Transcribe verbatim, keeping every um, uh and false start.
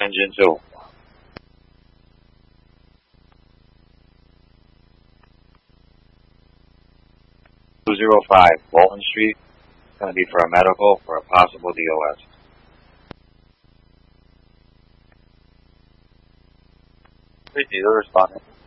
engine two. two oh five, Walton Street. It's going to be for a medical for a possible D O S. Three zero responding.